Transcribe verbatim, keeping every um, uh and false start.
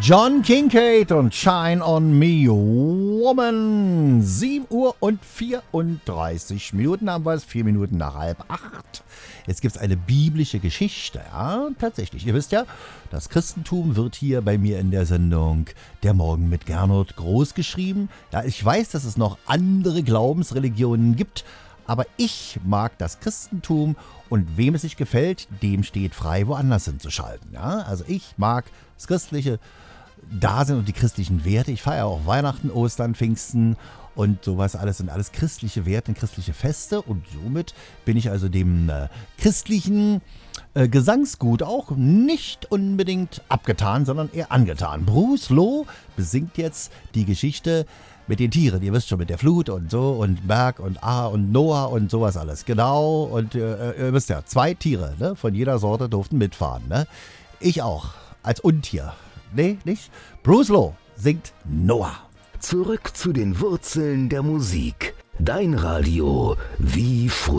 John Kincaid und Shine on Me, Woman. sieben Uhr und vierunddreißig Minuten haben wir es, vier Minuten nach halb acht. Jetzt gibt es eine biblische Geschichte, ja, tatsächlich. Ihr wisst ja, das Christentum wird hier bei mir in der Sendung Der Morgen mit Gernot groß geschrieben. Ja, ich weiß, dass es noch andere Glaubensreligionen gibt, aber ich mag das Christentum und wem es nicht gefällt, dem steht frei, woanders hinzuschalten. Ja? Also ich mag das christliche Dasein und die christlichen Werte. Ich feiere auch Weihnachten, Ostern, Pfingsten und sowas alles sind alles christliche Werte und christliche Feste und somit bin ich also dem äh, christlichen äh, Gesangsgut auch nicht unbedingt abgetan, sondern eher angetan. Bruce Loh besingt jetzt die Geschichte mit den Tieren, ihr wisst schon, mit der Flut und so und Berg und A und Noah und sowas alles. Genau, und äh, ihr wisst ja, zwei Tiere, ne, von jeder Sorte durften mitfahren. Ne? Ich auch, als Untier. Nee, nicht? Bruce Loh singt Noah. Zurück zu den Wurzeln der Musik. Dein Radio wie früher.